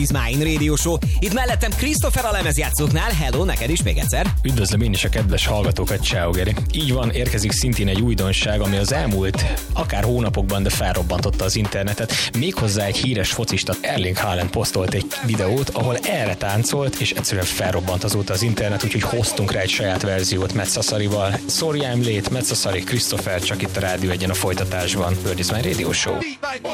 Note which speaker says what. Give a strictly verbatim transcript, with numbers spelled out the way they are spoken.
Speaker 1: Mind Radio Show. Itt mellettem Christopher a lemezjátszóknál. Hello, neked is még egyszer.
Speaker 2: Üdvözlöm én is a kedves hallgatókat, ciao Geri. Így van, érkezik szintén egy újdonság, ami az elmúlt akár hónapokban, de felrobbantotta az internetet. Méghozzá egy híres focista, Erling Haaland posztolt egy videót, ahol erre táncolt, és egyszerűen felrobbant azóta az internet, úgyhogy hoztunk rá egy saját verziót Metszaszarival. Sorry I'm late, Metszaszari, Christopher, csak itt a Rádió Egyen a folytatásban. Bird is my Radio Show.